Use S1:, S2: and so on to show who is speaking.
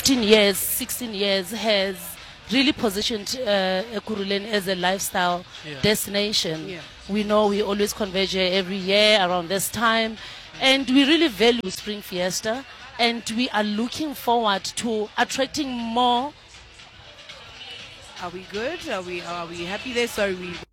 S1: 15 years, 16 years has really positioned Ekurhuleni as a lifestyle destination.
S2: Yeah.
S1: We know we always converge here every year around this time, and we really value Spring Fiesta, and we are looking forward to attracting more.
S2: Are we good? Are we happy there? Sorry, we